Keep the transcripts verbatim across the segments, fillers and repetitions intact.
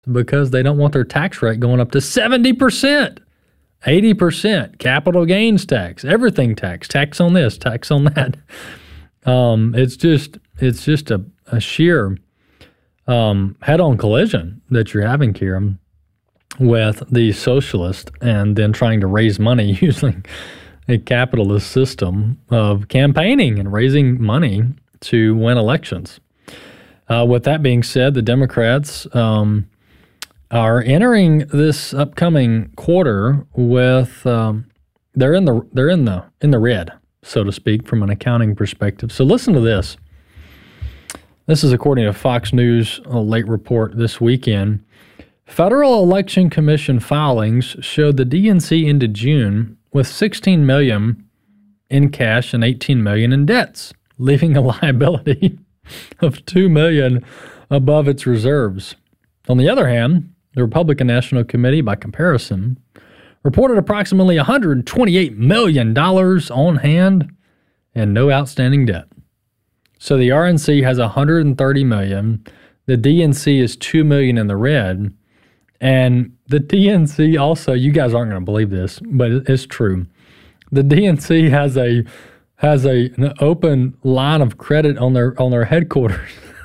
because they don't want their tax rate going up to seventy percent, eighty percent, capital gains tax, everything tax, tax on this, tax on that. Um, it's just it's just a, a sheer um, head-on collision that you're having here with the socialist and then trying to raise money using a capitalist system of campaigning and raising money to win elections. Uh, with that being said, the Democrats um, are entering this upcoming quarter with um, they're in the they're in the in the red, so to speak, from an accounting perspective. So listen to this. This is according to Fox News, a late report this weekend. Federal Election Commission filings showed the D N C ended June with sixteen million dollars in cash and eighteen million dollars in debts, leaving a liability of two million dollars above its reserves. On the other hand, the Republican National Committee, by comparison, reported approximately one hundred twenty-eight million dollars on hand and no outstanding debt. So the R N C has one hundred thirty million dollars. The D N C is two million dollars in the red. And the D N C also, you guys aren't going to believe this, but it's true. The D N C has a has a an open line of credit on their on their headquarters,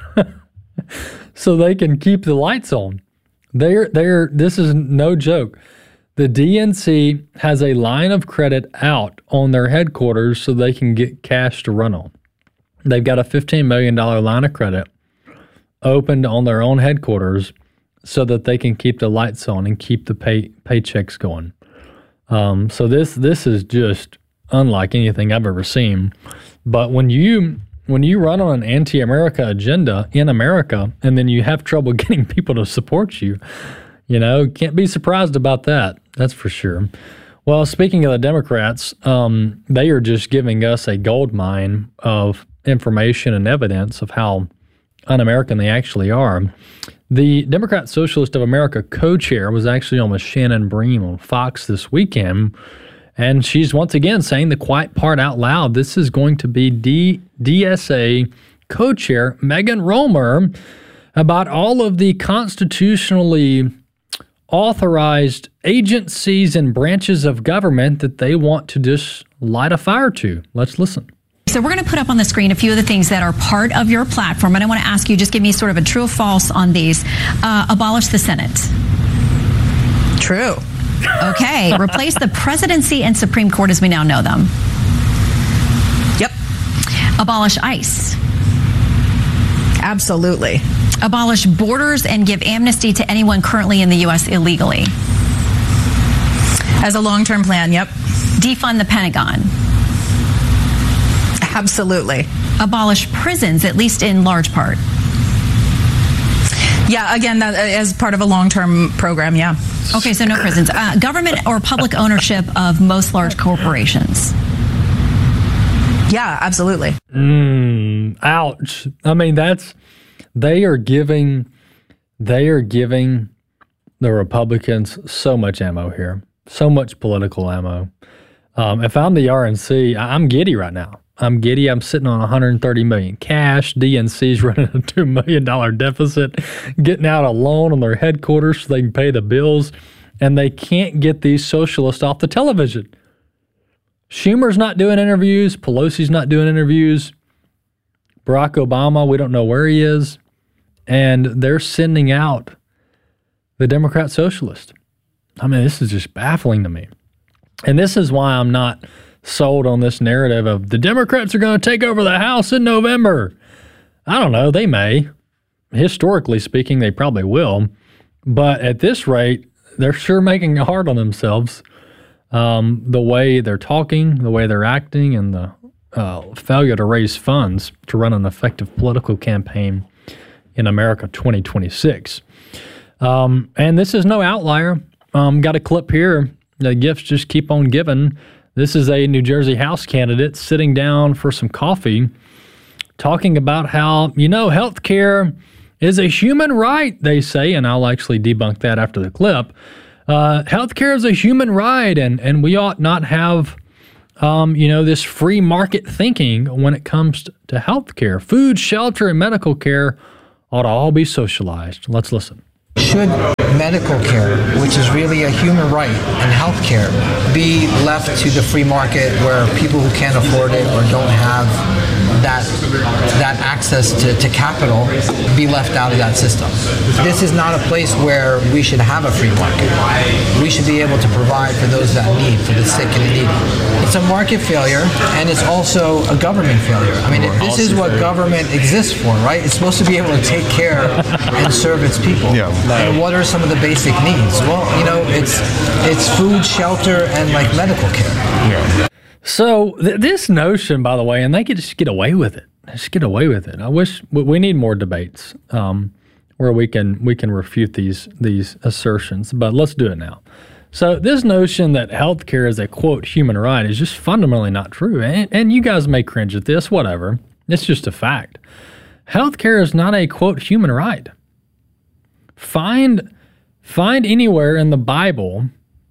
so they can keep the lights on. They're they're this is no joke. The D N C has a line of credit out on their headquarters so they can get cash to run on. They've got a fifteen million dollars line of credit opened on their own headquarters so that they can keep the lights on and keep the pay paychecks going. Um, so this this is just unlike anything I've ever seen. But when you when you run on an anti-America agenda in America and then you have trouble getting people to support you, you know, can't be surprised about that. That's for sure. Well, speaking of the Democrats, um, they are just giving us a gold mine of information and evidence of how un-American they actually are. The Democrat Socialist of America co-chair was actually on with Shannon Bream on Fox this weekend, and she's once again saying the quiet part out loud. This is going to be D- DSA co-chair Megan Romer about all of the constitutionally authorized agencies and branches of government that they want to just light a fire to. Let's listen. So we're going to put up on the screen a few of the things that are part of your platform, and I want to ask you, just give me sort of a true or false on these. Uh, abolish the Senate. True. Okay. Replace the presidency and Supreme Court as we now know them. Yep. Abolish ICE. Absolutely. Abolish borders and give amnesty to anyone currently in the U S illegally. As a long-term plan, yep. Defund the Pentagon. Absolutely. Abolish prisons, at least in large part. Yeah, again, that as part of a long-term program, yeah. Okay, so no prisons. Uh, government or public ownership of most large corporations. Yeah, absolutely. Mm, ouch. I mean, that's, they are giving, they are giving the Republicans so much ammo here, so much political ammo. Um, if I'm the R N C, I'm giddy right now. I'm giddy. I'm sitting on one hundred thirty million dollars cash. D N C's running a two million dollars deficit, getting out a loan on their headquarters so they can pay the bills, and they can't get these socialists off the television. Schumer's not doing interviews. Pelosi's not doing interviews. Barack Obama, we don't know where he is. And they're sending out the Democrat socialist. I mean, this is just baffling to me. And this is why I'm not sold on this narrative of the Democrats are going to take over the House in November. I don't know. They may. Historically speaking, they probably will. But at this rate, they're sure making it hard on themselves. Um, the way they're talking, the way they're acting, and the uh, failure to raise funds to run an effective political campaign in America twenty twenty-six. Um, and this is no outlier. Um, got a clip here. The gifts just keep on giving. This is a New Jersey House candidate sitting down for some coffee, talking about how, you know, health care is a human right, they say, and I'll actually debunk that after the clip. Uh, health care is a human right, and, and we ought not have, um, you know, this free market thinking when it comes to, to health care. Food, shelter, and medical care ought to all be socialized. Let's listen. Should medical care, which is really a human right, and health care, be left to the free market where people who can't afford it or don't have that that access to, to capital be left out of that system? This is not a place where we should have a free market. We should be able to provide for those that need, for the sick and the needy. It's a market failure, and it's also a government failure. I mean, this is what government exists for, right? It's supposed to be able to take care and serve its people. Yeah. And what are some of the basic needs? Well, you know, it's it's food, shelter, and like medical care. Yeah. So th- this notion, by the way, and they could just get away with it. Just get away with it. I wish we, we need more debates um, where we can we can refute these these assertions. But let's do it now. So this notion that healthcare is a quote human right is just fundamentally not true. And, and you guys may cringe at this, whatever. It's just a fact. Healthcare is not a quote human right. Find find anywhere in the Bible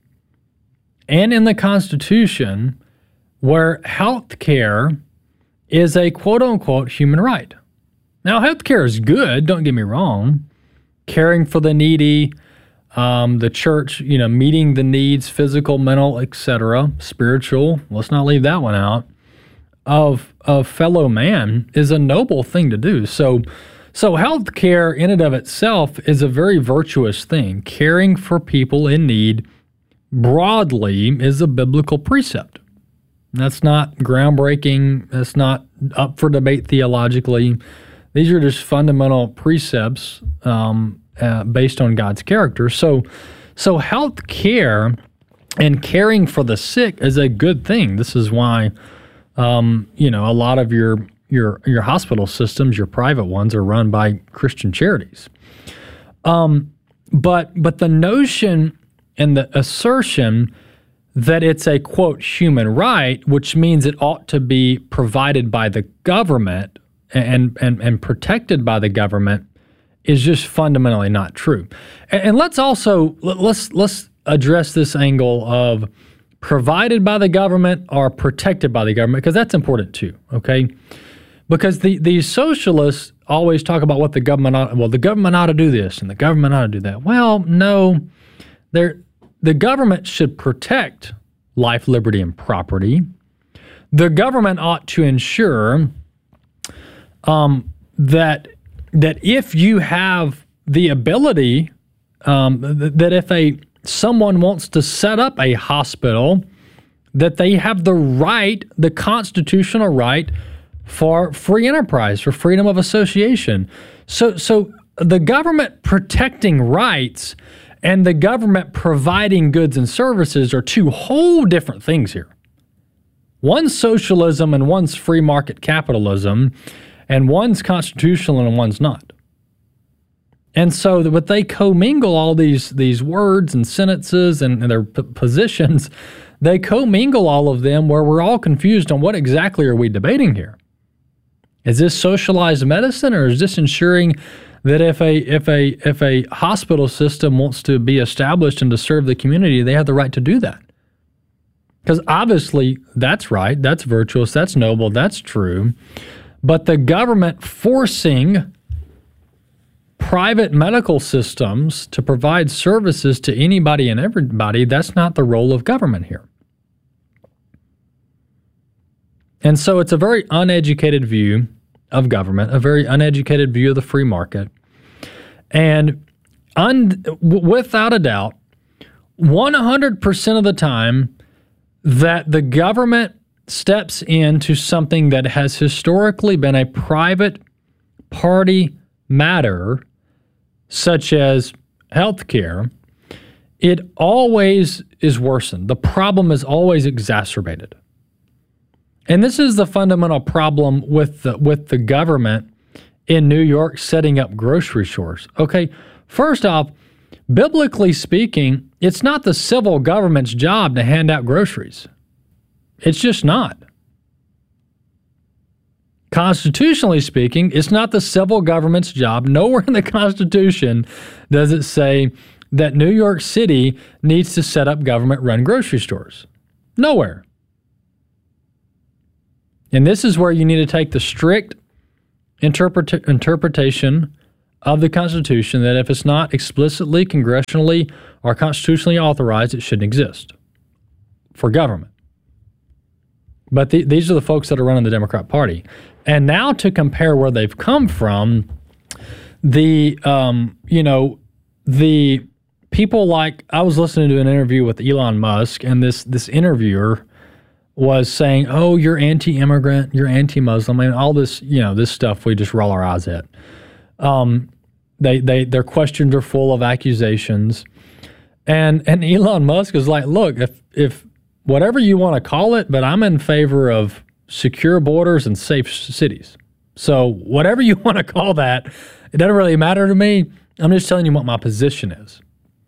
and in the Constitution where health care is a quote-unquote human right. Now, health care is good, don't get me wrong. Caring for the needy, um, the church, you know, meeting the needs, physical, mental, et cetera, spiritual, let's not leave that one out, of, of fellow man is a noble thing to do. So, so health care in and of itself is a very virtuous thing. Caring for people in need broadly is a biblical precept. That's not groundbreaking. That's not up for debate theologically. These are just fundamental precepts um, uh, based on God's character. So, so health care and caring for the sick is a good thing. This is why, um, you know, a lot of your your your hospital systems, your private ones, are run by Christian charities. Um, but but the notion and the assertion that it's a, quote, human right, which means it ought to be provided by the government and and, and protected by the government, is just fundamentally not true. And, and let's also, let's let's address this angle of provided by the government or protected by the government, because that's important too, okay? Because the, the socialists always talk about what the government ought, well, the government ought to do this and the government ought to do that. Well, no, they're The government should protect life, liberty, and property. The government ought to ensure um, that that if you have the ability, um, th- that if a someone wants to set up a hospital, that they have the right, the constitutional right, for free enterprise, for freedom of association. So, so the government protecting rights and the government providing goods and services are two whole different things here. One's socialism and one's free market capitalism, and one's constitutional and one's not. And so, but they commingle all these these words and sentences and, and their p- positions. They commingle all of them where we're all confused on what exactly are we debating here. Is this socialized medicine, or is this ensuring that if a if a if a hospital system wants to be established and to serve the community, they have the right to do that? Because obviously that's right, that's virtuous, that's noble, that's true. But the government forcing private medical systems to provide services to anybody and everybody, that's not the role of government here. And so it's a very uneducated view of government, a very uneducated view of the free market. And un, without a doubt, one hundred percent of the time that the government steps into something that has historically been a private party matter, such as healthcare, it always is worsened. The problem is always exacerbated. And this is the fundamental problem with the, with the government in New York setting up grocery stores. Okay, first off, biblically speaking, it's not the civil government's job to hand out groceries. It's just not. Constitutionally speaking, it's not the civil government's job. Nowhere in the Constitution does it say that New York City needs to set up government-run grocery stores. Nowhere. And this is where you need to take the strict interpret- interpretation of the Constitution that if it's not explicitly, congressionally, or constitutionally authorized, it shouldn't exist for government. But the, these are the folks that are running the Democrat Party. And now to compare where they've come from, the, um, you know, the people like, I was listening to an interview with Elon Musk, and this this interviewer was saying, oh, you're anti-immigrant, you're anti-Muslim, and all this, you know, this stuff we just roll our eyes at. Um, they, they, their questions are full of accusations. And and Elon Musk is like, look, if if whatever you want to call it, but I'm in favor of secure borders and safe cities. So whatever you want to call that, it doesn't really matter to me. I'm just telling you what my position is.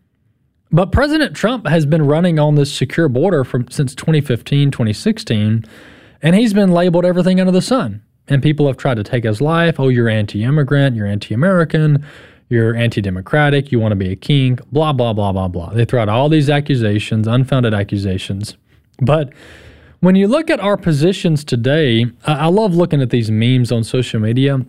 But President Trump has been running on this secure border from since twenty fifteen, twenty sixteen, and he's been labeled everything under the sun. And people have tried to take his life. Oh, you're anti-immigrant, you're anti-American, you're anti-democratic, you want to be a king, blah, blah, blah, blah, blah. They throw out all these accusations, unfounded accusations. But when you look at our positions today, I, I love looking at these memes on social media.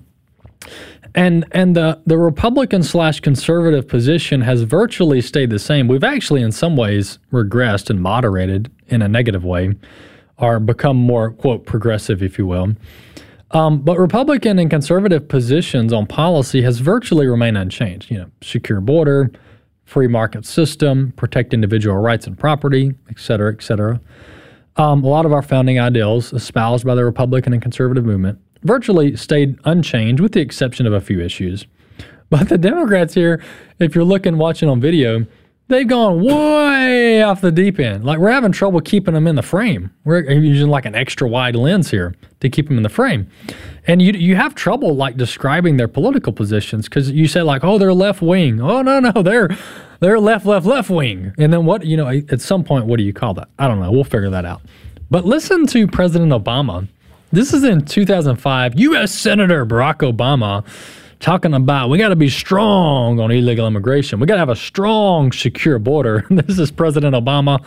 And and the, the Republican slash conservative position has virtually stayed the same. We've actually in some ways regressed and moderated in a negative way, or become more, quote, progressive, if you will. Um, but Republican and conservative positions on policy has virtually remained unchanged. You know, secure border, free market system, protect individual rights and property, et cetera, et cetera. Um, a lot of our founding ideals espoused by the Republican and conservative movement virtually stayed unchanged with the exception of a few issues. But the Democrats here, if you're looking, watching on video, they've gone way off the deep end. Like, we're having trouble keeping them in the frame. We're using like an extra wide lens here to keep them in the frame. And you you have trouble like describing their political positions because you say like, oh, they're left wing. Oh, no, no, they're they're left, left, left wing. And then what, you know, at some point, what do you call that? I don't know. We'll figure that out. But listen to President Obama. This is in two thousand five. U S Senator Barack Obama talking about we got to be strong on illegal immigration. We got to have a strong, secure border. This is President Obama,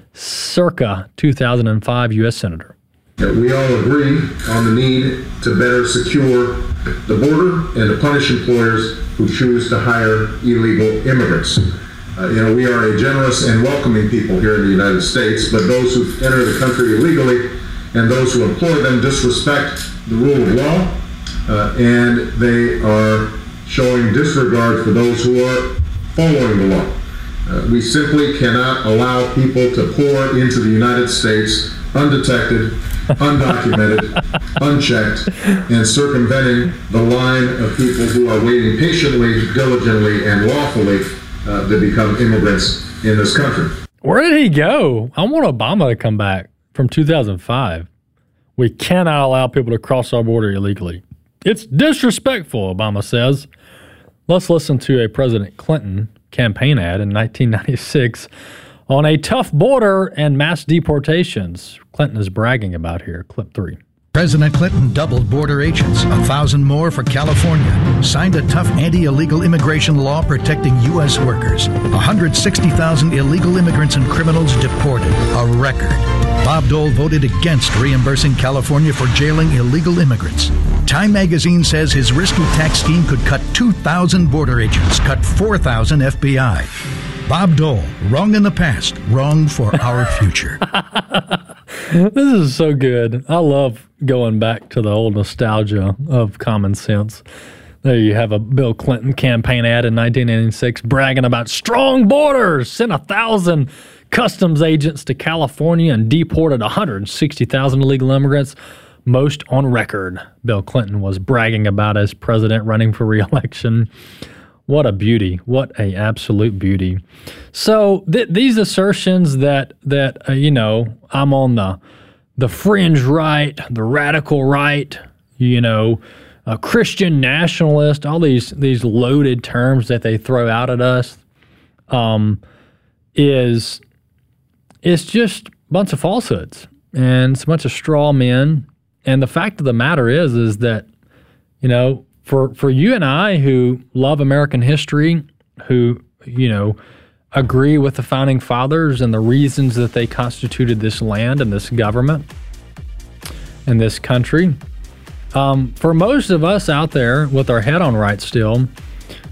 circa two thousand five U S Senator. We all agree on the need to better secure the border and to punish employers who choose to hire illegal immigrants. Uh, you know, we are a generous and welcoming people here in the United States, but those who enter the country illegally and those who employ them disrespect the rule of law. Uh, and they are showing disregard for those who are following the law. Uh, we simply cannot allow people to pour into the United States undetected, undocumented, unchecked, and circumventing the line of people who are waiting patiently, diligently, and lawfully uh, to become immigrants in this country. Where did he go? I want Obama to come back from two thousand five. We cannot allow people to cross our border illegally. It's disrespectful, Obama says. Let's listen to a President Clinton campaign ad in nineteen ninety-six on a tough border and mass deportations. Clinton is bragging about here. Clip three. President Clinton doubled border agents, a thousand more for California, signed a tough anti-illegal immigration law protecting U S workers, one hundred sixty thousand illegal immigrants and criminals deported, a record. Bob Dole voted against reimbursing California for jailing illegal immigrants. Time magazine says his risky tax scheme could cut two thousand border agents, cut four thousand F B I. Bob Dole, wrong in the past, wrong for our future. This is so good. I love going back to the old nostalgia of common sense. There you have a Bill Clinton campaign ad in nineteen ninety-six bragging about strong borders, sent a thousand customs agents to California and deported one hundred sixty thousand illegal immigrants, most on record. Bill Clinton was bragging about as president running for re-election. What a beauty. What a absolute beauty. So th- these assertions that, that uh, you know, I'm on the the fringe right, the radical right, you know, a Christian nationalist, all these these loaded terms that they throw out at us, um, is it's just a bunch of falsehoods and it's a bunch of straw men. And the fact of the matter is, is that, you know, for, for you and I who love American history, who, you know, agree with the founding fathers and the reasons that they constituted this land and this government and this country, um, for most of us out there with our head on right still,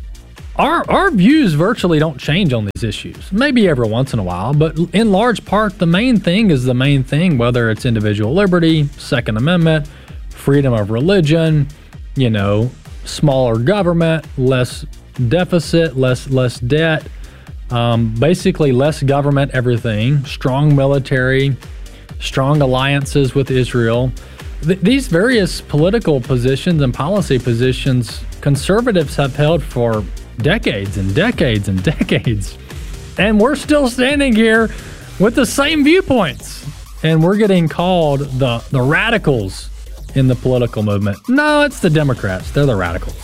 our our views virtually don't change on these issues. Maybe every once in a while, but in large part, the main thing is the main thing, whether it's individual liberty, Second Amendment, freedom of religion, you know, smaller government, less deficit, less less debt, um, basically less government everything, strong military, strong alliances with Israel. Th- these various political positions and policy positions conservatives have held for decades and decades and decades. And we're still standing here with the same viewpoints. And we're getting called the, the radicals in the political movement. No, it's the Democrats. They're the radicals.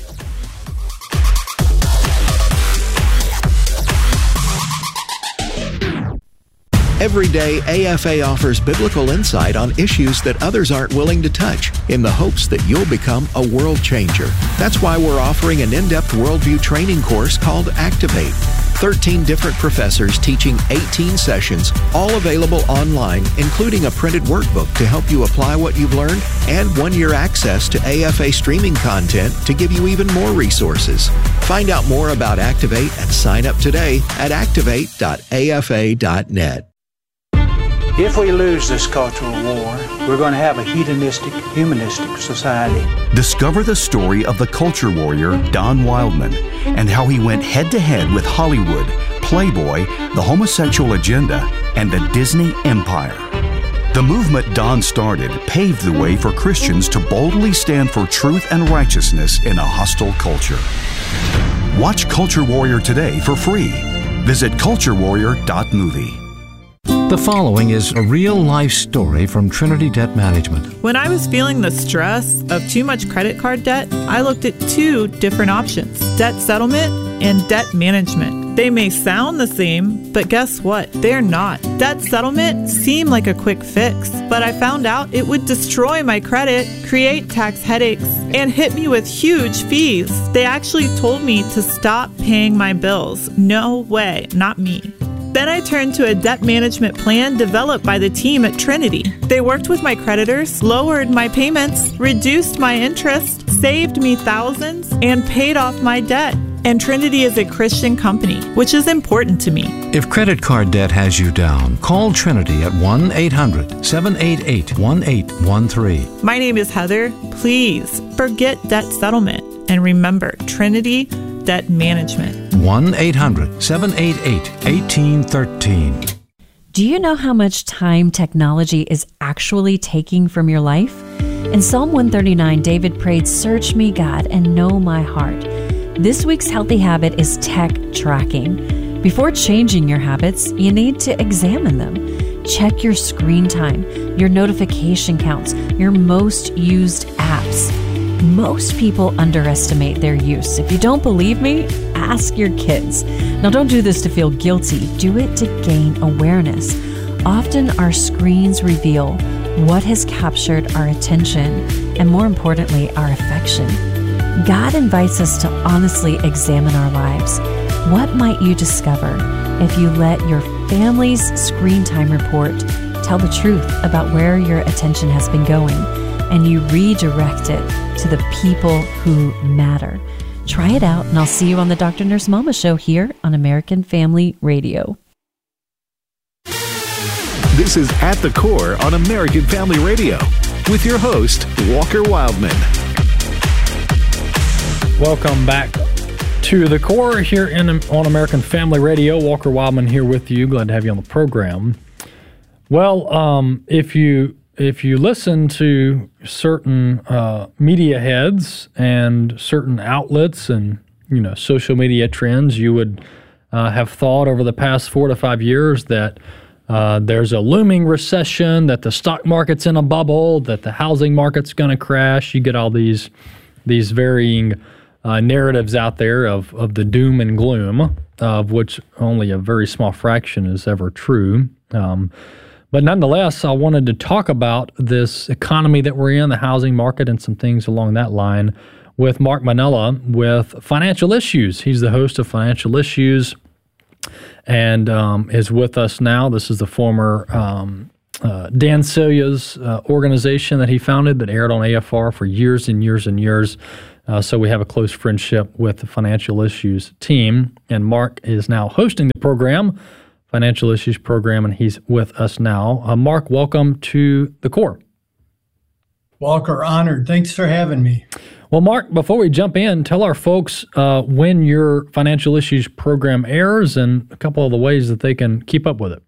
Every day, A F A offers biblical insight on issues that others aren't willing to touch in the hopes that you'll become a world changer. That's why we're offering an in-depth worldview training course called Activate. thirteen different professors teaching eighteen sessions, all available online, including a printed workbook to help you apply what you've learned and one-year access to A F A streaming content to give you even more resources. Find out more about Activate and sign up today at activate dot a f a dot net. If we lose this cultural war, we're going to have a hedonistic, humanistic society. Discover the story of the culture warrior Don Wildman and how he went head-to-head with Hollywood, Playboy, the homosexual agenda, and the Disney empire. The movement Don started paved the way for Christians to boldly stand for truth and righteousness in a hostile culture. Watch Culture Warrior today for free. Visit culture warrior dot movie. The following is a real-life story from Trinity Debt Management. When I was feeling the stress of too much credit card debt, I looked at two different options: debt settlement and debt management. They may sound the same, but guess what? They're not. Debt settlement seemed like a quick fix, but I found out it would destroy my credit, create tax headaches, and hit me with huge fees. They actually told me to stop paying my bills. No way, not me. Then I turned to a debt management plan developed by the team at Trinity. They worked with my creditors, lowered my payments, reduced my interest, saved me thousands, and paid off my debt. And Trinity is a Christian company, which is important to me. If credit card debt has you down, call Trinity at one eight hundred seven eight eight one eight one three. My name is Heather. Please forget debt settlement and remember Trinity Debt Management. one eight hundred seven eight eight one eight one three. Do you know how much time technology is actually taking from your life? In Psalm one thirty-nine, David prayed, "Search me, God, and know my heart." This week's healthy habit is tech tracking. Before changing your habits, you need to examine them. Check your screen time, your notification counts, your most used apps. Most people underestimate their use. If you don't believe me, ask your kids. Now, don't do this to feel guilty. Do it to gain awareness. Often our screens reveal what has captured our attention and, more importantly, our affection. God invites us to honestly examine our lives. What might you discover if you let your family's screen time report tell the truth about where your attention has been going, and you redirect it to the people who matter? Try it out, and I'll see you on the Doctor Nurse Mama Show here on American Family Radio. This is At the Core on American Family Radio with your host, Walker Wildman. Welcome back to The Core here in, on American Family Radio. Walker Wildman here with you. Glad to have you on the program. Well, um, if you if you listen to certain uh, media heads and certain outlets and you know social media trends, you would uh, have thought over the past four to five years that uh, there's a looming recession, that the stock market's in a bubble, that the housing market's going to crash. You get all these these varying Uh, narratives out there of, of the doom and gloom, of which only a very small fraction is ever true. Um, but nonetheless, I wanted to talk about this economy that we're in, the housing market, and some things along that line with Mark Manella with Financial Issues. He's the host of Financial Issues and um, is with us now. This is the former um, uh, Dan Celia's uh, organization that he founded that aired on A F R for years and years and years. Uh, so we have a close friendship with the Financial Issues team, and Mark is now hosting the program, Financial Issues program, and he's with us now. Uh, Mark, welcome to the Core. Walker, honored. Thanks for having me. Well, Mark, before we jump in, tell our folks uh, when your Financial Issues program airs and a couple of the ways that they can keep up with it.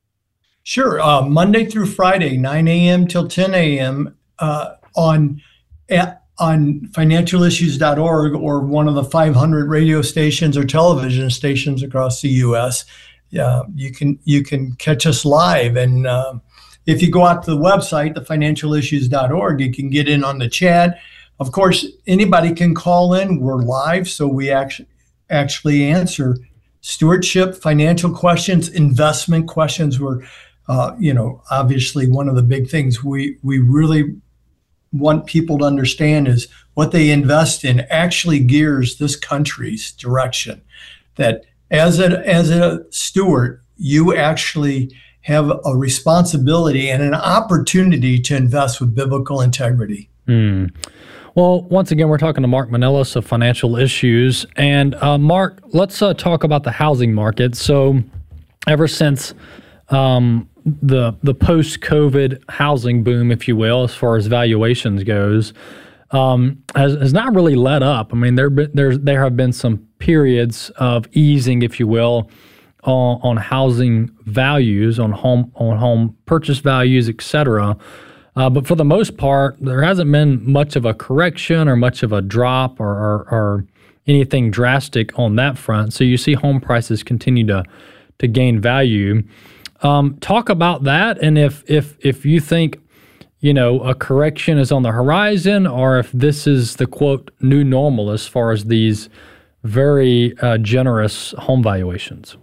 Sure. Uh, Monday through Friday, nine a.m. till ten a.m. Uh, on at, on financial issues dot org or one of the five hundred radio stations or television stations across the U S Uh, you can you can catch us live. And uh, if you go out to the website, the financial issues dot org, you can get in on the chat. Of course, anybody can call in. We're live, so we actually actually answer stewardship, financial questions, investment questions. We're Uh, you know, obviously one of the big things we, we really want people to understand is what they invest in actually gears this country's direction. That as a, as a steward, you actually have a responsibility and an opportunity to invest with biblical integrity. Mm. Well, once again, we're talking to Mark Manelis of Financial Issues. And uh, Mark, let's uh, talk about the housing market. So ever since um, the the post-COVID housing boom, if you will, as far as valuations goes, um, has, has not really let up. I mean, there there's there have been some periods of easing, if you will, on, on housing values, on home on home purchase values, et cetera. Uh, but for the most part, there hasn't been much of a correction or much of a drop or, or, or anything drastic on that front. So you see home prices continue to to gain value. Um, talk about that, and if if if you think, you know, a correction is on the horizon, or if this is the quote new normal as far as these very uh, generous home valuations.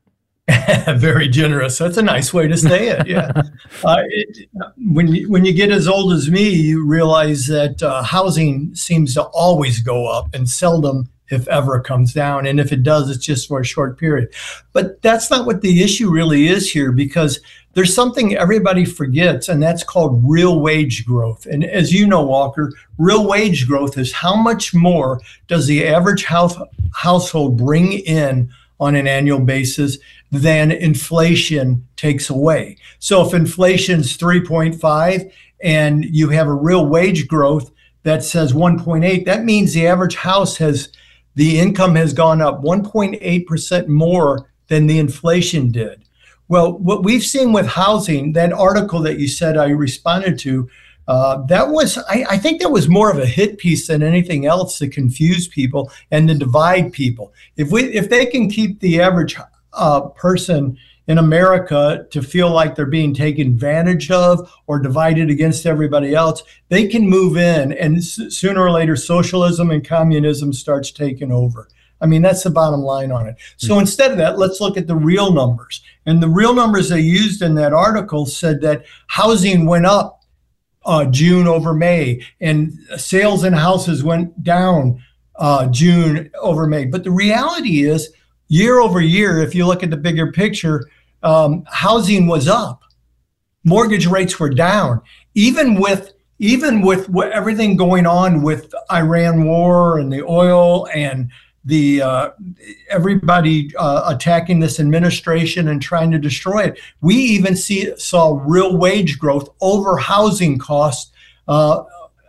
Very generous. That's a nice way to say it. Yeah. uh, it, when you, when you get as old as me, you realize that uh, housing seems to always go up and seldom, if ever, comes down. And if it does, it's just for a short period. But that's not what the issue really is here, because there's something everybody forgets, and that's called real wage growth. And as you know, Walker, real wage growth is how much more does the average house, household bring in on an annual basis than inflation takes away. So if inflation's three point five and you have a real wage growth that says one point eight, that means the average house has, the income has gone up one point eight percent more than the inflation did. Well, what we've seen with housing, that article that you said I responded to, uh, that was, I, I think that was more of a hit piece than anything else to confuse people and to divide people. If we, if they can keep the average uh, person in America to feel like they're being taken advantage of or divided against everybody else, they can move in, and s- sooner or later socialism and communism starts taking over. I mean, that's the bottom line on it. So instead of that, let's look at the real numbers. And the real numbers they used in that article said that housing went up uh, June over May, and sales in houses went down uh, June over May. But the reality is, year over year, if you look at the bigger picture, um, housing was up. Mortgage rates were down. Even with even with what, everything going on with the Iran war and the oil and the uh, everybody uh, attacking this administration and trying to destroy it, we even see saw real wage growth over housing costs uh,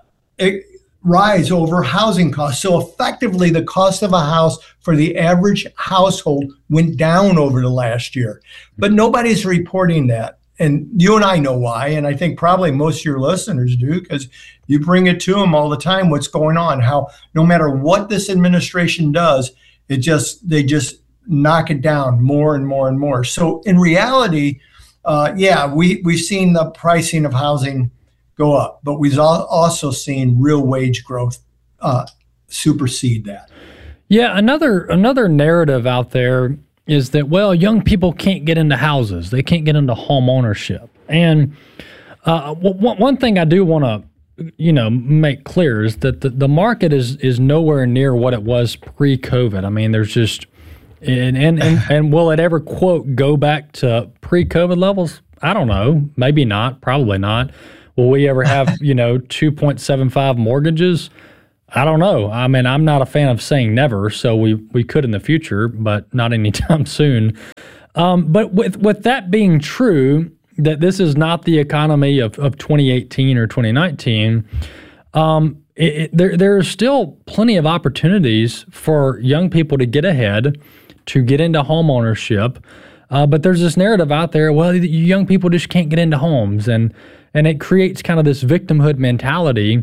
it, rise over housing costs. So effectively, the cost of a house for the average household went down over the last year. But nobody's reporting that. And you and I know why, and I think probably most of your listeners do, because you bring it to them all the time, what's going on, how no matter what this administration does, it just they just knock it down more and more and more. So in reality, uh, yeah, we, we've seen the pricing of housing go up, but we've also seen real wage growth uh, supersede that. Yeah, another another narrative out there is that, well, young people can't get into houses. They can't get into home ownership. And uh, w- one thing I do want to, you know, make clear is that the, the market is is nowhere near what it was pre-COVID. I mean, there's just, and, and, and, and will it ever, quote, go back to pre-COVID levels? I don't know. Maybe not. Probably not. Will we ever have, you know, two point seven five mortgages? I don't know. I mean, I'm not a fan of saying never, so we, we could in the future, but not anytime soon. Um, but with with that being true, that this is not the economy of, of twenty eighteen or twenty nineteen, um, it, it, there there are still plenty of opportunities for young people to get ahead, to get into home ownership. Uh, but there's this narrative out there, well, you young people just can't get into homes, and and it creates kind of this victimhood mentality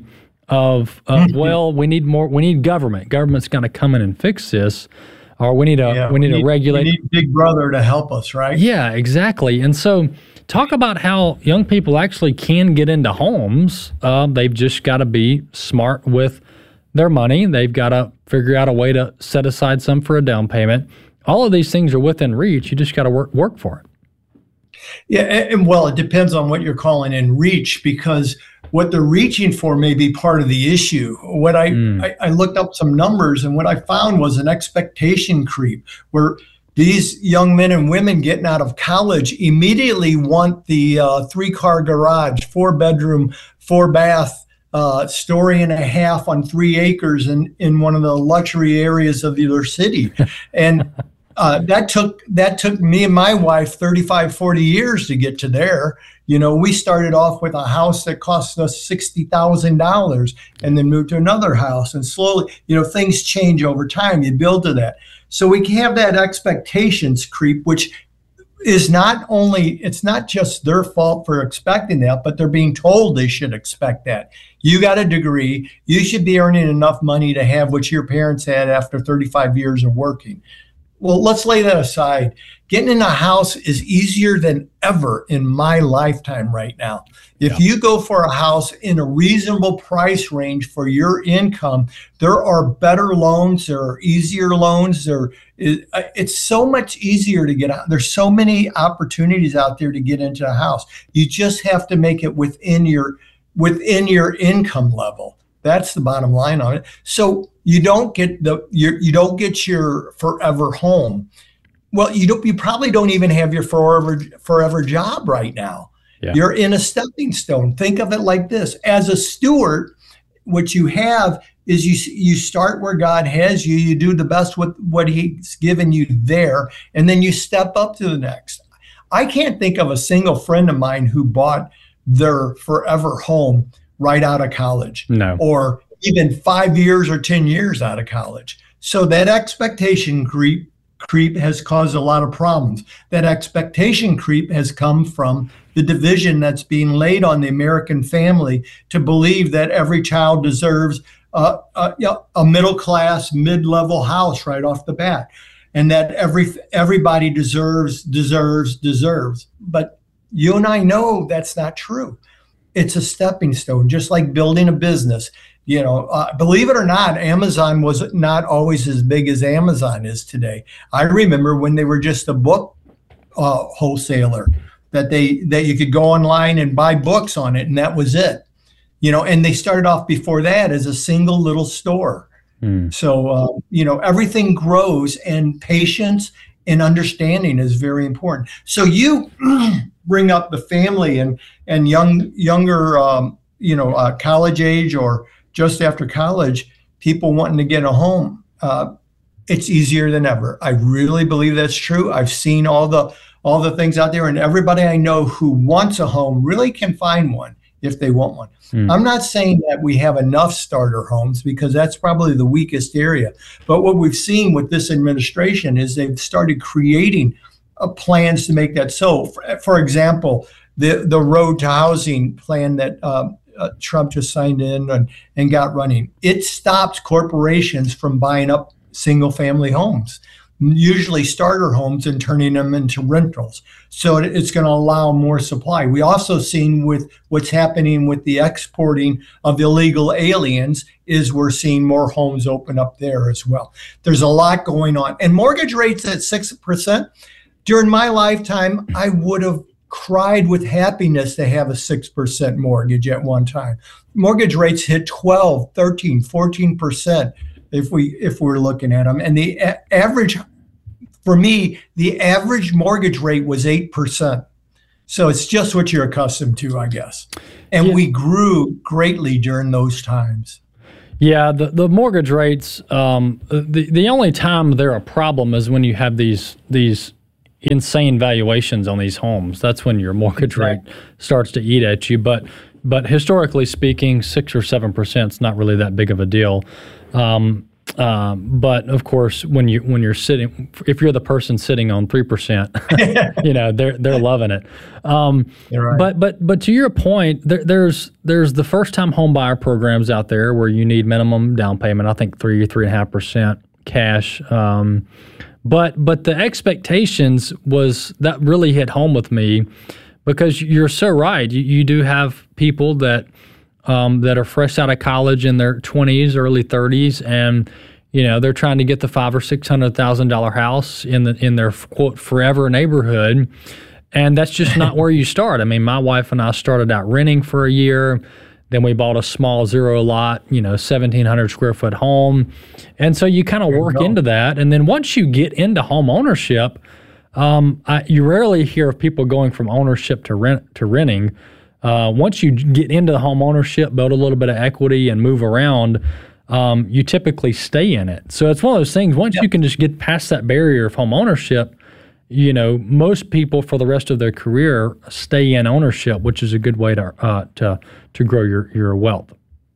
of, of mm-hmm. well, we need more, we need government. Government's going to come in and fix this, or we need a yeah, we need, we need to regulate. We need Big Brother to help us, right? Yeah, exactly. And so, talk about how young people actually can get into homes. Uh, they've just got to be smart with their money. They've got to figure out a way to set aside some for a down payment. All of these things are within reach. You just got to work work for it. Yeah, and, and well, it depends on what you're calling in reach, because what they're reaching for may be part of the issue. What I, mm. I, I looked up some numbers, and what I found was an expectation creep, where these young men and women getting out of college immediately want the uh, three-car garage, four-bedroom, four-bath, uh, story and a half on three acres in, in one of the luxury areas of their city. And uh, that took that took me and my wife thirty-five, forty years to get to there. You know, we started off with a house that cost us sixty thousand dollars and then moved to another house. And slowly, you know, things change over time. You build to that. So we can have that expectations creep, which is not only, it's not just their fault for expecting that, but they're being told they should expect that. You got a degree, you should be earning enough money to have what your parents had after thirty-five years of working. Well, let's lay that aside. Getting in a house is easier than ever in my lifetime right now. If yeah. you go for a house in a reasonable price range for your income, there are better loans, there are easier loans. There, it's so much easier to get out. There's so many opportunities out there to get into a house. You just have to make it within your within your income level. That's the bottom line on it. So you don't get the your, you don't get your forever home. Well, you don't. You probably don't even have your forever forever job right now. Yeah. You're in a stepping stone. Think of it like this: as a steward, what you have is you you start where God has you. You do the best with what He's given you there, and then you step up to the next. I can't think of a single friend of mine who bought their forever home right out of college, no, or even five years or ten years out of college. So that expectation creep creep has caused a lot of problems. That expectation creep has come from the division that's being laid on the American family to believe that every child deserves a, a, a middle class, mid-level house right off the bat, and that every everybody deserves, deserves, deserves. But you and I know that's not true. It's a stepping stone, just like building a business. You know, uh, believe it or not, Amazon was not always as big as Amazon is today. I remember when they were just a book uh, wholesaler, that they that you could go online and buy books on it, and that was it. You know, and they started off before that as a single little store. Mm. So, uh, you know, everything grows, and patience and understanding is very important. So you bring up the family and and young younger, um, you know, uh, college age or just after college, people wanting to get a home. Uh, it's easier than ever. I really believe that's true. I've seen all the all the things out there, and everybody I know who wants a home really can find one if they want one. Mm. I'm not saying that we have enough starter homes, because that's probably the weakest area. But what we've seen with this administration is they've started creating uh, plans to make that so. For, for example, the, the Road to Housing plan that um, uh, Trump just signed in and, and got running, it stops corporations from buying up single family homes, usually starter homes, and turning them into rentals. So it's going to allow more supply. We also seen with what's happening with the exporting of illegal aliens is we're seeing more homes open up there as well. There's a lot going on. And mortgage rates at six percent. During my lifetime, I would have cried with happiness to have a six percent mortgage at one time. Mortgage rates hit twelve, thirteen, fourteen percent. If we if we're looking at them, and the a- average, for me, the average mortgage rate was eight percent. So it's just what you're accustomed to, I guess. And yeah. we grew greatly during those times. Yeah, the, the mortgage rates, um, the, the only time they're a problem is when you have these these insane valuations on these homes. That's when your mortgage rate starts to eat at you. But but historically speaking, six or seven percent is not really that big of a deal. Um, um, but of course, when you when you're sitting, if you're the person sitting on three percent, you know they're they're loving it. Um, right. But but but to your point, there, there's there's the first time home buyer programs out there where you need minimum down payment. I think three three and a half percent cash. Um, but but the expectations was that really hit home with me, because you're so right. You, you do have people that. Um, that are fresh out of college in their twenties, early thirties, and you know they're trying to get the five or six hundred thousand dollar house in the in their quote forever neighborhood, and that's just not where you start. I mean, my wife and I started out renting for a year, then we bought a small zero lot, you know, seventeen hundred square foot home, and so you kind of work into that, and then once you get into home ownership, um, I, you rarely hear of people going from ownership to rent to renting. Uh, once you get into the home ownership, build a little bit of equity and move around, um, you typically stay in it. So it's one of those things, once yep. you can just get past that barrier of home ownership, you know, most people for the rest of their career stay in ownership, which is a good way to uh, to to grow your, your wealth.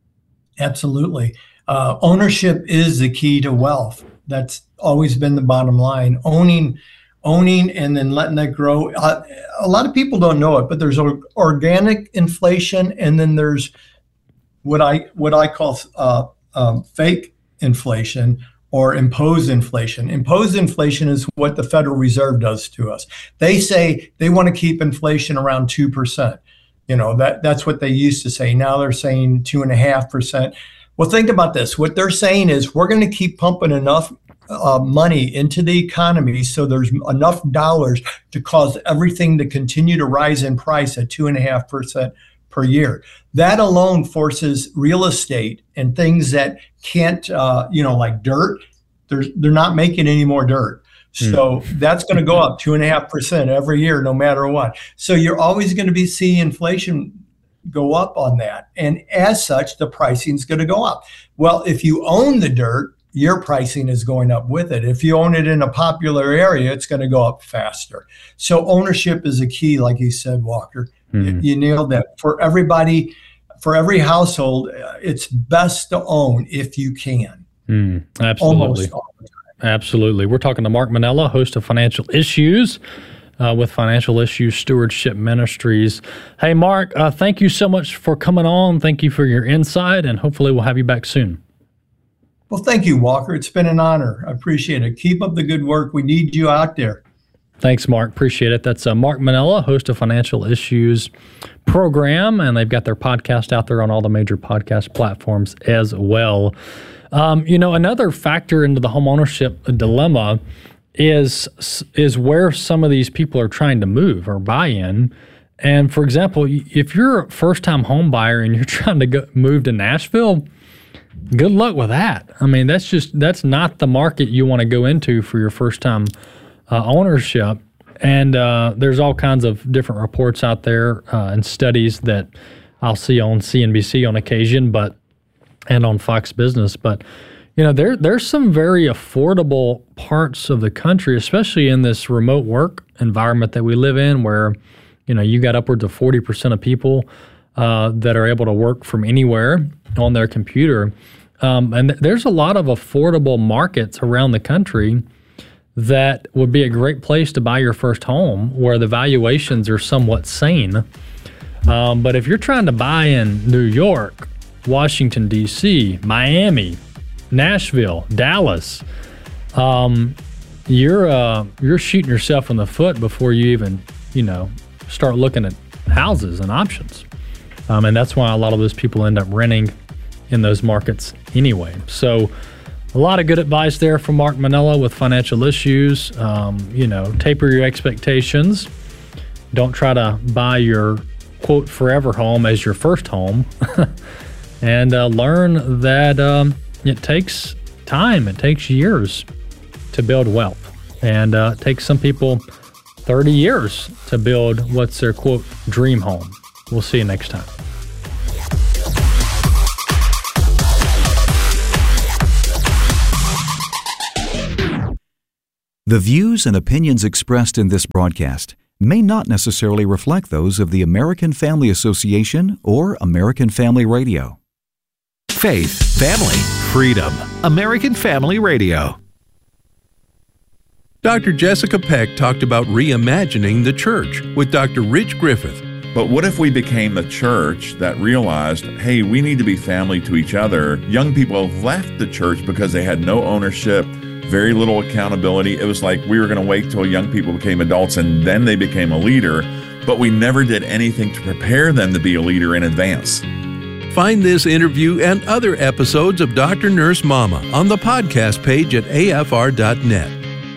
Absolutely. Uh, ownership is the key to wealth. That's always been the bottom line. Owning owning and then letting that grow. Uh, a lot of people don't know it, but there's or, organic inflation, and then there's what I what I call uh, um, fake inflation or imposed inflation. Imposed inflation is what the Federal Reserve does to us. They say they want to keep inflation around two percent. You know, that that's what they used to say. Now they're saying two and a half percent. Well, think about this. What they're saying is we're going to keep pumping enough Uh, money into the economy so there's enough dollars to cause everything to continue to rise in price at two and a half percent per year. That alone forces real estate and things that can't, uh, you know, like dirt. They're they're not making any more dirt. So mm. that's going to go up two and a half percent every year, no matter what. So you're always going to be seeing inflation go up on that, and as such, the pricing is going to go up. Well, if you own the dirt, your pricing is going up with it. If you own it in a popular area, it's going to go up faster. So ownership is a key, like you said, Walker. Mm-hmm. You, you nailed that. For everybody, for every household, it's best to own if you can. Mm, absolutely. Almost all the time. Absolutely. We're talking to Mark Manella, host of Financial Issues uh, with Financial Issues Stewardship Ministries. Hey, Mark, uh, thank you so much for coming on. Thank you for your insight, and hopefully we'll have you back soon. Well, thank you, Walker. It's been an honor. I appreciate it. Keep up the good work. We need you out there. Thanks, Mark. Appreciate it. That's uh, Mark Manella, host of Financial Issues program, and they've got their podcast out there on all the major podcast platforms as well. Um, you know, another factor into the homeownership dilemma is is where some of these people are trying to move or buy in. And for example, if you're a first-time home buyer and you're trying to go, move to Nashville, good luck with that. I mean, that's just that's not the market you want to go into for your first-time uh, ownership. And uh, there's all kinds of different reports out there uh, and studies that I'll see on C N B C on occasion, but and on Fox Business. But you know, there there's some very affordable parts of the country, especially in this remote work environment that we live in, where you know you got upwards of forty percent of people uh, that are able to work from anywhere on their computer. Um, and th- there's a lot of affordable markets around the country that would be a great place to buy your first home, where the valuations are somewhat sane. Um, but if you're trying to buy in New York, Washington, D C, Miami, Nashville, Dallas, um, you're uh, you're shooting yourself in the foot before you even, you know, start looking at houses and options. Um, and that's why a lot of those people end up renting in those markets anyway. So a lot of good advice there from Mark Manella with Financial Issues. Um, you know, taper your expectations. Don't try to buy your, quote, forever home as your first home. and uh, learn that um, it takes time. It takes years to build wealth. And uh, it takes some people thirty years to build what's their, quote, dream home. We'll see you next time. The views and opinions expressed in this broadcast may not necessarily reflect those of the American Family Association or American Family Radio. Faith, family, freedom. American Family Radio. Doctor Jessica Peck talked about reimagining the church with Doctor Rich Griffith. But what if we became a church that realized, hey, we need to be family to each other? Young people left the church because they had no ownership, very little accountability. It was like we were going to wait till young people became adults and then they became a leader, but we never did anything to prepare them to be a leader in advance. Find this interview and other episodes of Doctor Nurse Mama on the podcast page at A F R dot net.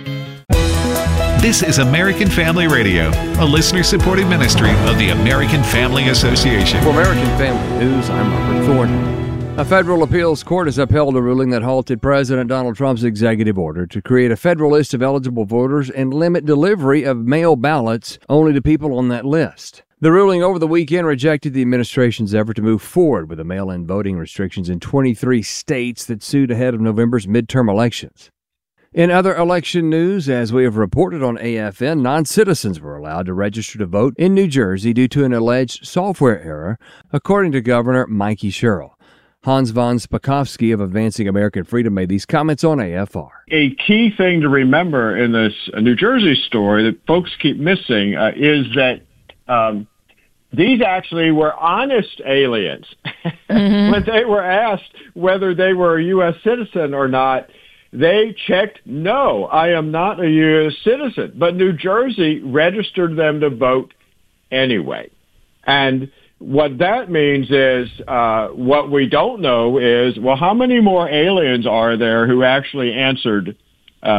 This is American Family Radio, a listener-supported ministry of the American Family Association. For American Family News, I'm Robert Thornton. A federal appeals court has upheld a ruling that halted President Donald Trump's executive order to create a federal list of eligible voters and limit delivery of mail ballots only to people on that list. The ruling over the weekend rejected the administration's effort to move forward with the mail-in voting restrictions in twenty-three states that sued ahead of November's midterm elections. In other election news, as we have reported on A F N, non-citizens were allowed to register to vote in New Jersey due to an alleged software error, according to Governor Mikey Sherrill. Hans von Spakovsky of Advancing American Freedom made these comments on A F R. A key thing to remember in this New Jersey story that folks keep missing uh, is that um, these actually were honest aliens. Mm-hmm. When they were asked whether they were a U S citizen or not, they checked, no, I am not a U S citizen. But New Jersey registered them to vote anyway. And what that means is, uh, what we don't know is, well, how many more aliens are there who actually answered, uh,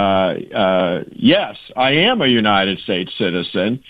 uh, yes, I am a United States citizen?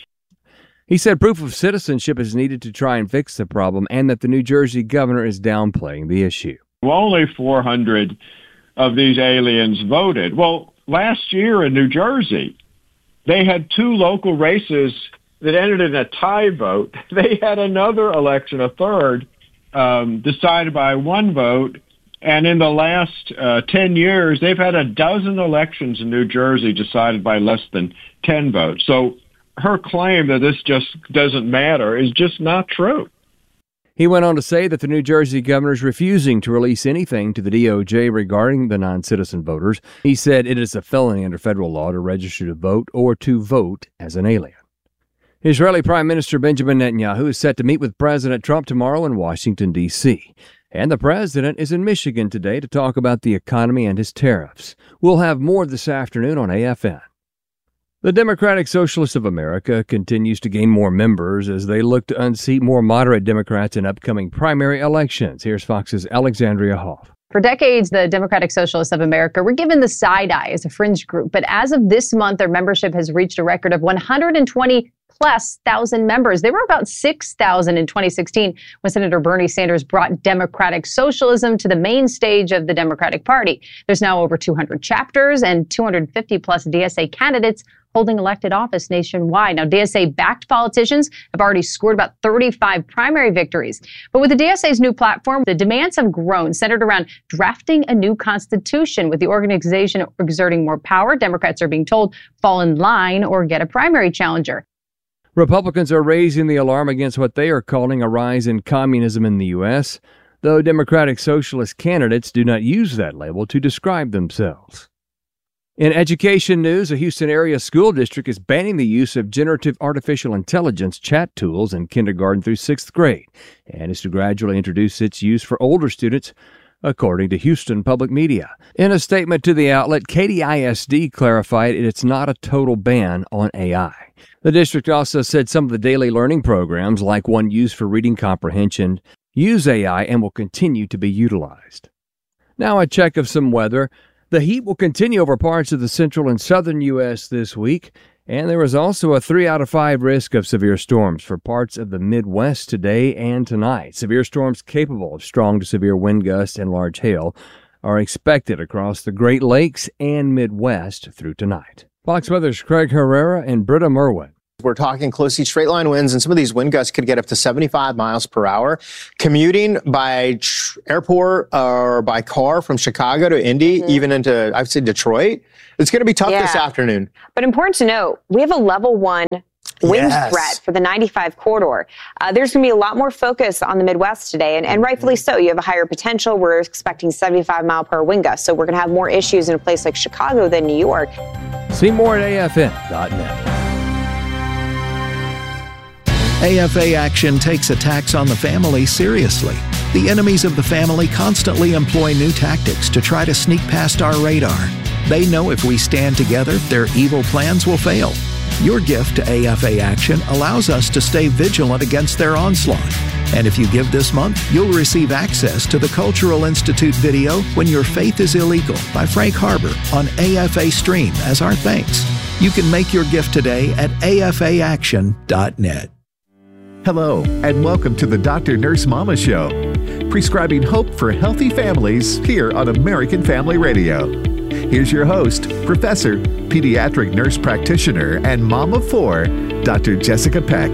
He said proof of citizenship is needed to try and fix the problem and that the New Jersey governor is downplaying the issue. Well, only four hundred of these aliens voted. Well, last year in New Jersey, they had two local races that ended in a tie vote. They had another election, a third, um, decided by one vote. And in the last uh, ten years, they've had a dozen elections in New Jersey decided by less than ten votes. So her claim that this just doesn't matter is just not true. He went on to say that the New Jersey governor is refusing to release anything to the D O J regarding the non-citizen voters. He said it is a felony under federal law to register to vote or to vote as an alien. Israeli Prime Minister Benjamin Netanyahu is set to meet with President Trump tomorrow in Washington, D C And the president is in Michigan today to talk about the economy and his tariffs. We'll have more this afternoon on A F N. The Democratic Socialists of America continues to gain more members as they look to unseat more moderate Democrats in upcoming primary elections. Here's Fox's Alexandria Hoff. For decades, the Democratic Socialists of America were given the side eye as a fringe group, but as of this month, their membership has reached a record of one hundred twenty plus thousand members. They were about six thousand in twenty sixteen when Senator Bernie Sanders brought democratic socialism to the main stage of the Democratic Party. There's now over two hundred chapters and two hundred fifty plus D S A candidates holding elected office nationwide. Now, D S A-backed politicians have already scored about thirty-five primary victories. But with the D S A's new platform, the demands have grown, centered around drafting a new constitution. With the organization exerting more power, Democrats are being told, fall in line or get a primary challenger. Republicans are raising the alarm against what they are calling a rise in communism in the U S, though Democratic Socialist candidates do not use that label to describe themselves. In education news, a Houston area school district is banning the use of generative artificial intelligence chat tools in kindergarten through sixth grade and is to gradually introduce its use for older students, according to Houston Public Media. In a statement to the outlet, Katy I S D clarified it's not a total ban on A I. The district also said some of the daily learning programs, like one used for reading comprehension, use A I and will continue to be utilized. Now a check of some weather. The heat will continue over parts of the central and southern U S this week, and there is also a three out of five risk of severe storms for parts of the Midwest today and tonight. Severe storms capable of strong to severe wind gusts and large hail are expected across the Great Lakes and Midwest through tonight. Fox Weather's Craig Herrera and Britta Merwin. We're talking closely straight line winds, and some of these wind gusts could get up to seventy-five miles per hour. Commuting by tr- airport or by car from Chicago to Indy, mm-hmm. even into, I'd say, Detroit, it's going to be tough yeah. this afternoon. But important to note, we have a level one wind yes. threat for the ninety-five corridor. Uh, there's going to be a lot more focus on the Midwest today, and, and rightfully so. You have a higher potential. We're expecting seventy-five mile per hour wind gusts, so we're going to have more issues in a place like Chicago than New York. See more at A F N dot net. A F A Action takes attacks on the family seriously. The enemies of the family constantly employ new tactics to try to sneak past our radar. They know if we stand together, their evil plans will fail. Your gift to A F A Action allows us to stay vigilant against their onslaught. And if you give this month, you'll receive access to the Cultural Institute video When Your Faith is Illegal by Frank Harbor on A F A Stream as our thanks. You can make your gift today at A F A action dot net. Hello, and welcome to the Doctor Nurse Mama Show, prescribing hope for healthy families here on American Family Radio. Here's your host, Professor, Pediatric Nurse Practitioner, and Mom of Four, Doctor Jessica Peck.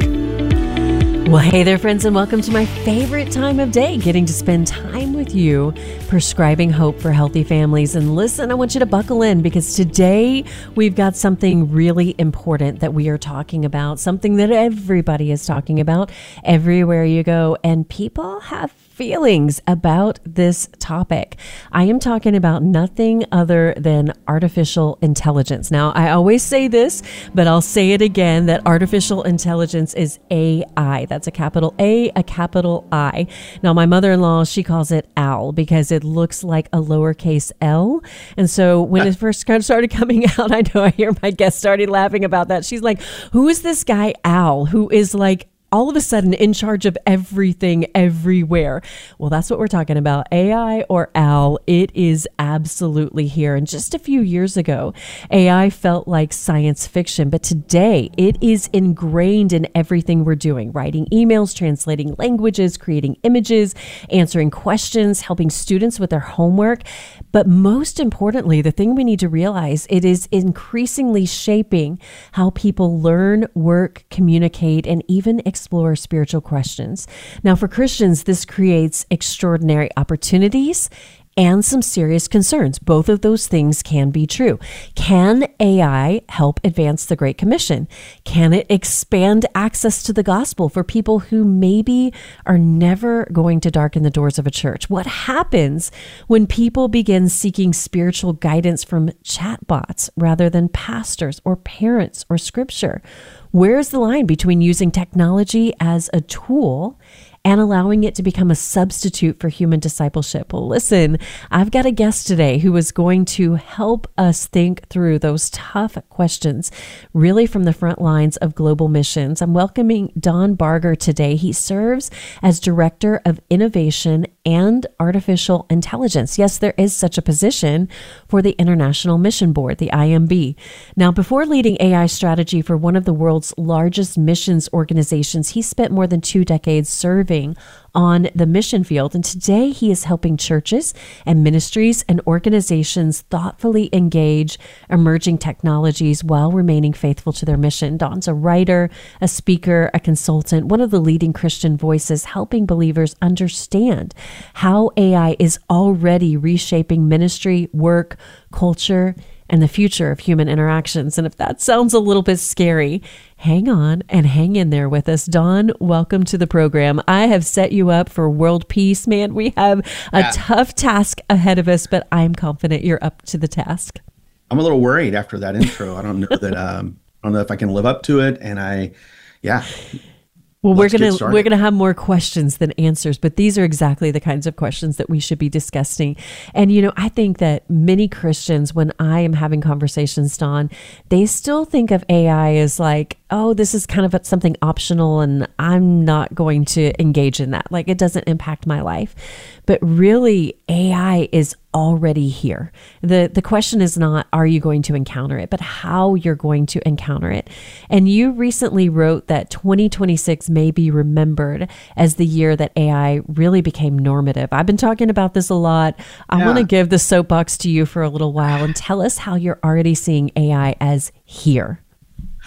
Well, hey there, friends, and welcome to my favorite time of day, getting to spend time with you, prescribing hope for healthy families. And listen, I want you to buckle in, because today we've got something really important that we are talking about, something that everybody is talking about everywhere you go, and people have feelings about this topic. I am talking about nothing other than artificial intelligence. Now, I always say this, but I'll say it again, that artificial intelligence is A I. That's a capital A, a capital I. Now, my mother-in-law, she calls it OWL because it looks like a lowercase L. And so when it first kind of started coming out, I know I hear my guest started laughing about that. She's like, who is this guy OWL who is like all of a sudden in charge of everything everywhere? Well, that's what we're talking about. A I or OWL, it is absolutely here. And just a few years ago, A I felt like science fiction, but today it is ingrained in everything we're doing, writing emails, translating languages, creating images, answering questions, helping students with their homework. But most importantly, the thing we need to realize, it is increasingly shaping how people learn, work, communicate, and even explore spiritual questions. Now, for Christians, this creates extraordinary opportunities and some serious concerns. Both of those things can be true. Can A I help advance the Great Commission? Can it expand access to the gospel for people who maybe are never going to darken the doors of a church? What happens when people begin seeking spiritual guidance from chatbots rather than pastors or parents or scripture? Where's the line between using technology as a tool and allowing it to become a substitute for human discipleship? Well, listen, I've got a guest today who is going to help us think through those tough questions, really from the front lines of global missions. I'm welcoming Don Barger today. He serves as Director of Innovation and Artificial Intelligence. Yes, there is such a position for the International Mission Board, the I M B. Now, before leading A I strategy for one of the world's largest missions organizations, he spent more than two decades serving on the mission field. And today he is helping churches and ministries and organizations thoughtfully engage emerging technologies while remaining faithful to their mission. Don's a writer, a speaker, a consultant, one of the leading Christian voices helping believers understand how A I is already reshaping ministry, work, culture, and the future of human interactions. And if that sounds a little bit scary, hang on and hang in there with us. Don, welcome to the program. I have set you up for world peace, man. We have a yeah. tough task ahead of us, but I'm confident you're up to the task. I'm a little worried after that intro. I don't know that, um, I don't know if I can live up to it. And I, yeah. Well, Let's we're going to we're going to have more questions than answers, but these are exactly the kinds of questions that we should be discussing. And, you know, I think that many Christians, when I am having conversations, Don, they still think of A I as like, oh, this is kind of something optional and I'm not going to engage in that. Like, it doesn't impact my life. But really, A I is already here. The the question is not, are you going to encounter it, but how you're going to encounter it. And you recently wrote that twenty twenty-six may be remembered as the year that A I really became normative. I've been talking about this a lot. I yeah. want to give the soapbox to you for a little while and tell us how you're already seeing A I as here.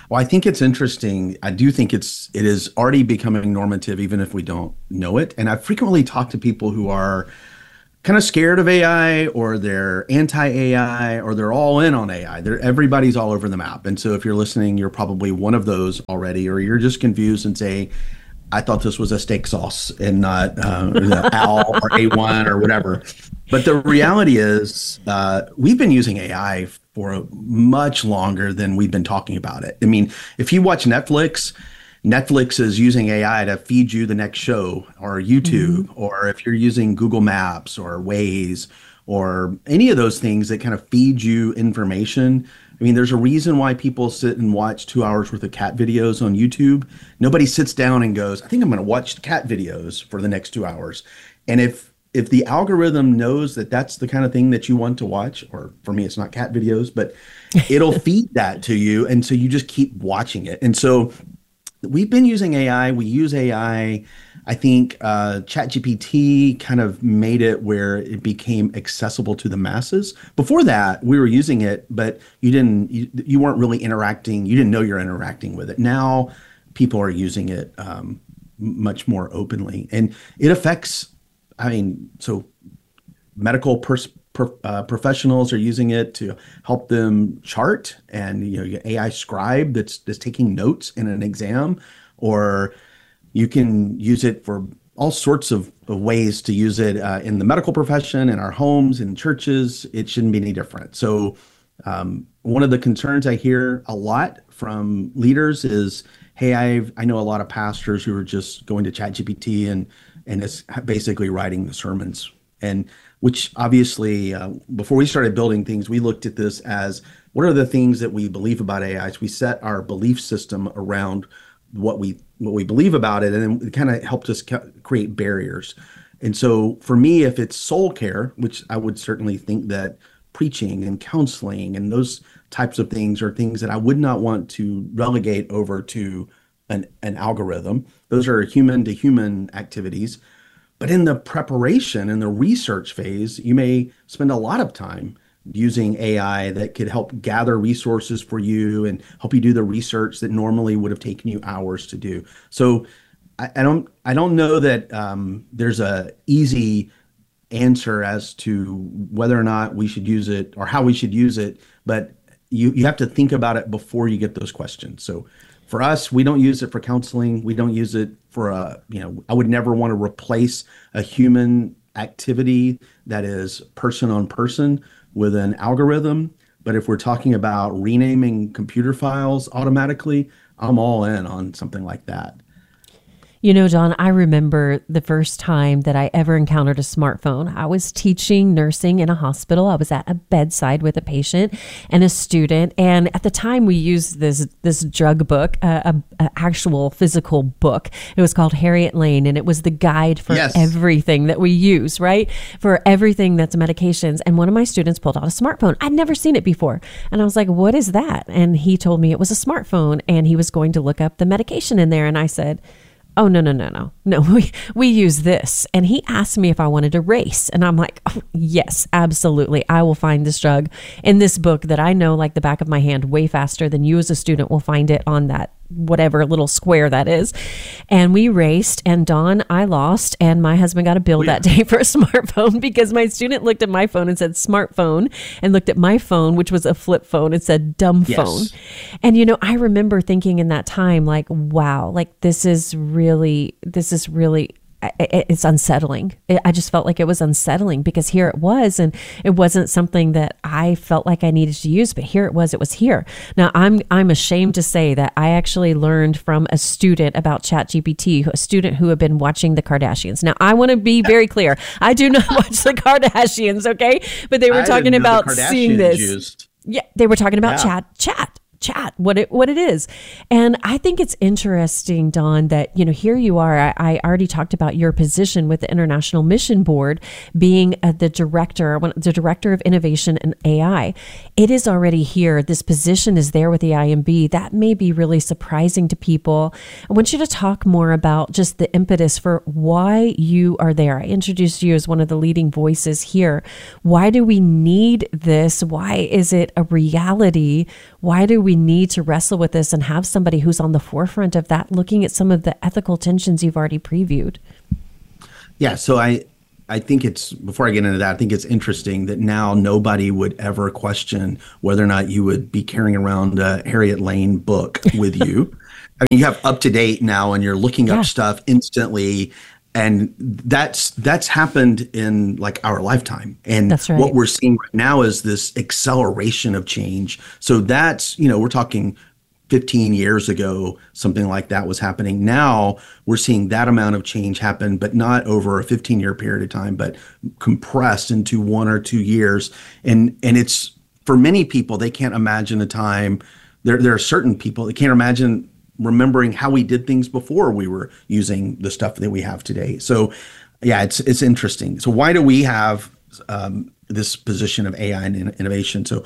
Well, I think it's interesting. I do think it's it is already becoming normative, even if we don't know it. And I frequently talk to people who are kind of scared of A I, or they're anti-A I, or they're all in on A I. They're, everybody's all over the map. And so if you're listening, you're probably one of those already, or you're just confused and say, I thought this was a steak sauce and not uh, Al or A one or whatever. But the reality is uh, we've been using A I for much longer than we've been talking about it. I mean, if you watch Netflix, Netflix is using A I to feed you the next show, or YouTube, mm-hmm. or if you're using Google Maps or Waze or any of those things that kind of feed you information. I mean, there's a reason why people sit and watch two hours worth of cat videos on YouTube. Nobody sits down and goes, I think I'm going to watch the cat videos for the next two hours. And if if the algorithm knows that that's the kind of thing that you want to watch, or for me, it's not cat videos, but it'll feed that to you. And so you just keep watching it. And so we've been using A I. We use A I. I think uh, ChatGPT kind of made it where it became accessible to the masses. Before that, we were using it, but you didn't. You, you weren't really interacting. You didn't know you're interacting with it. Now, people are using it um, much more openly, and it affects. I mean, so medical pers- per, uh, professionals are using it to help them chart, and you know, you A I scribe that's that's taking notes in an exam, or you can use it for all sorts of, of ways to use it uh, in the medical profession, in our homes, in churches. It shouldn't be any different. So um, one of the concerns I hear a lot from leaders is, hey, I've, I know a lot of pastors who are just going to ChatGPT and and it's basically writing the sermons. And which obviously, uh, before we started building things, we looked at this as, what are the things that we believe about A I? So we set our belief system around what we what we believe about it, and then it kind of helped us ca- create barriers. And so for me, if it's soul care, which I would certainly think that preaching and counseling and those types of things are things that I would not want to relegate over to an, an algorithm. Those are human to human activities. But in the preparation and the research phase, you may spend a lot of time using A I that could help gather resources for you and help you do the research that normally would have taken you hours to do. So I, I don't I don't know that um, there's a easy answer as to whether or not we should use it or how we should use it, but you, you have to think about it before you get those questions. So for us, we don't use it for counseling. We don't use it for a, you know, I would never want to replace a human activity that is person on person with an algorithm. But if we're talking about renaming computer files automatically, I'm all in on something like that. You know, John, I remember the first time that I ever encountered a smartphone. I was teaching nursing in a hospital. I was at a bedside with a patient and a student. And at the time we used this this drug book, uh, a, a actual physical book. It was called Harriet Lane, and it was the guide for yes. everything that we use, right? For everything that's medications. And one of my students pulled out a smartphone. I'd never seen it before. And I was like, what is that? And he told me it was a smartphone, and he was going to look up the medication in there. And I said, oh, no, no, no, no, no, we, we use this. And he asked me if I wanted to race. And I'm like, oh, yes, absolutely. I will find this drug in this book that I know like the back of my hand way faster than you as a student will find it on that whatever little square that is. And we raced, and Dawn, I lost, and my husband got a bill oh, yeah. that day for a smartphone because my student looked at my phone and said smartphone, and looked at my phone, which was a flip phone, and said dumb yes. phone. And, you know, I remember thinking in that time, like, wow, like this is really, this is really, it's unsettling. I just felt like it was unsettling because here it was, and it wasn't something that I felt like I needed to use, but here it was, it was here. Now I'm, I'm ashamed to say that I actually learned from a student about ChatGPT, a student who had been watching the Kardashians. Now I want to be very clear. I do not watch the Kardashians. Okay. But they were I talking about seeing this. Used. Yeah. They were talking about yeah. chat, chat. chat, what it what it is. And I think it's interesting, Dawn, that, you know, here you are. I, I already talked about your position with the International Mission Board, being uh, the director, the director of innovation and A I. It is already here. This position is there with the I M B. That may be really surprising to people. I want you to talk more about just the impetus for why you are there. I introduced you as one of the leading voices here. Why do we need this? Why is it a reality? Why do we we need to wrestle with this and have somebody who's on the forefront of that, looking at some of the ethical tensions you've already previewed. Yeah, so I I think it's, before I get into that, I think it's interesting that now nobody would ever question whether or not you would be carrying around a Harriet Lane book with you. I mean, you have UpToDate now and you're looking Yeah. up stuff instantly. And that's that's happened in like our lifetime. And That's right. what we're seeing right now is this acceleration of change. So that's, you know, we're talking fifteen years ago, something like that was happening. Now we're seeing that amount of change happen, but not over a fifteen year period of time, but compressed into one or two years. And and it's, for many people, they can't imagine a time. There there are certain people that can't imagine remembering how we did things before we were using the stuff that we have today. So yeah, it's it's interesting. So why do we have um, this position of A I and in- innovation? So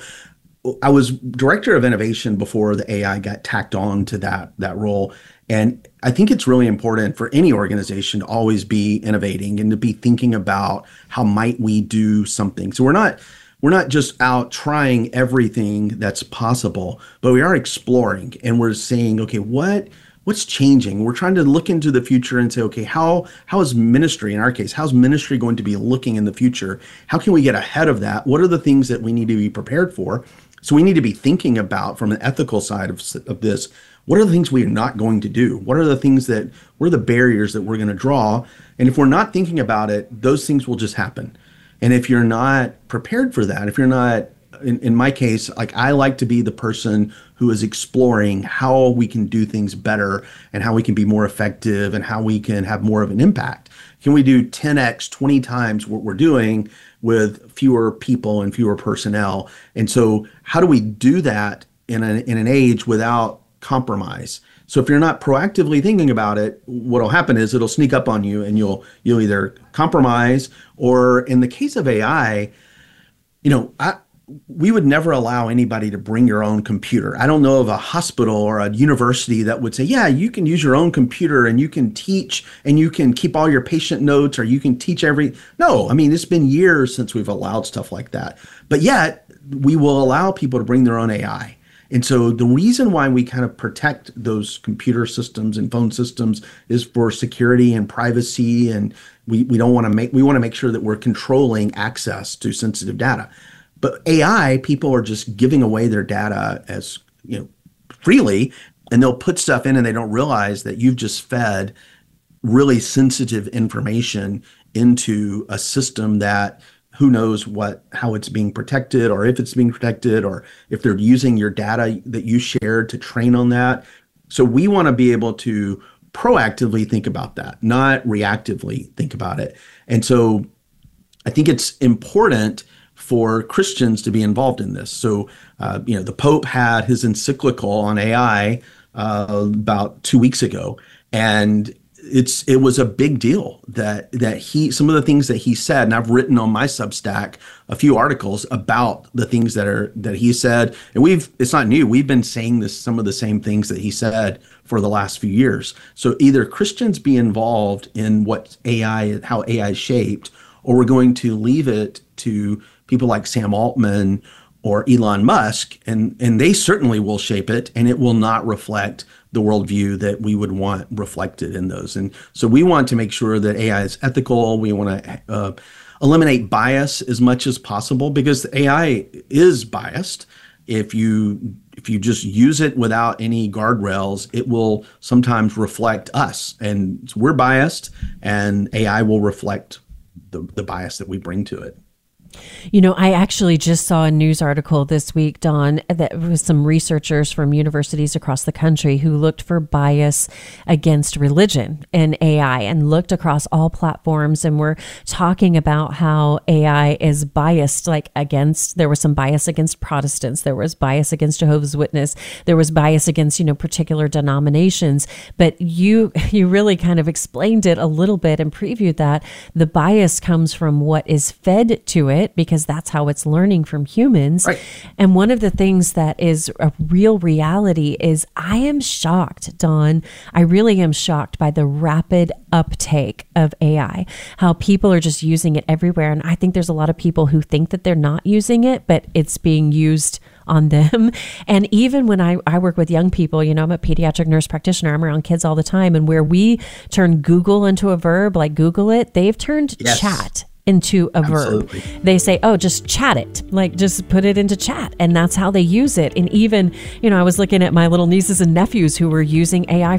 I was director of innovation before the A I got tacked on to that that role. And I think it's really important for any organization to always be innovating and to be thinking about how might we do something. So we're not We're not just out trying everything that's possible, but we are exploring and we're saying, okay, what what's changing? We're trying to look into the future and say, okay, how how is ministry, in our case, how's ministry going to be looking in the future? How can we get ahead of that? What are the things that we need to be prepared for? So we need to be thinking about, from an ethical side of, of this, what are the things we are not going to do? What are the things that, what are the barriers that we're going to draw? And if we're not thinking about it, those things will just happen. And if you're not prepared for that, if you're not, in, in my case, like I like to be the person who is exploring how we can do things better and how we can be more effective and how we can have more of an impact. Can we do ten x, twenty times what we're doing with fewer people and fewer personnel? And so how do we do that in, a, in an age without compromise? So if you're not proactively thinking about it, what'll happen is it'll sneak up on you and you'll you'll either compromise, or in the case of A I, you know, I, we would never allow anybody to bring your own computer. I don't know of a hospital or a university that would say, yeah, you can use your own computer and you can teach and you can keep all your patient notes or you can teach every. No, I mean, it's been years since we've allowed stuff like that. But yet we will allow people to bring their own A I. And so the reason why we kind of protect those computer systems and phone systems is for security and privacy. And we, we don't want to make, we want to make sure that we're controlling access to sensitive data. But A I, people are just giving away their data as, you know, freely, and they'll put stuff in and they don't realize that you've just fed really sensitive information into a system that who knows what, how it's being protected, or if it's being protected, or if they're using your data that you shared to train on that. So we want to be able to proactively think about that, not reactively think about it. And so I think it's important for Christians to be involved in this. So, uh, you know, the Pope had his encyclical on A I uh, about two weeks ago, and it's it was a big deal that that he some of the things that he said, and I've written on my Substack a few articles about the things that are that he said, and we've it's not new. We've been saying this some of the same things that he said for the last few years. So either Christians be involved in what A I, how A I is shaped, or we're going to leave it to people like Sam Altman or Elon Musk, and and they certainly will shape it, and it will not reflect the worldview that we would want reflected in those. And so we want to make sure that A I is ethical. We want to uh, eliminate bias as much as possible, because A I is biased. If you if you just use it without any guardrails, it will sometimes reflect us, and so we're biased, and A I will reflect the, the bias that we bring to it. You know, I actually just saw a news article this week, Don, that was some researchers from universities across the country who looked for bias against religion in A I and looked across all platforms, and were talking about how A I is biased, like against, there was some bias against Protestants, there was bias against Jehovah's Witness, there was bias against, you know, particular denominations. But you, you really kind of explained it a little bit and previewed that the bias comes from what is fed to it, because that's how it's learning from humans. Right. And one of the things that is a real reality is I am shocked, Don. I really am shocked by the rapid uptake of A I, how people are just using it everywhere. And I think there's a lot of people who think that they're not using it, but it's being used on them. And even when I, I work with young people, you know, I'm a pediatric nurse practitioner, I'm around kids all the time. And where we turn Google into a verb, like Google it, they've turned Yes. chat into a Absolutely. verb. They say, oh, just chat it, like just put it into chat. And that's how they use it. And even, you know, I was looking at my little nieces and nephews who were using A I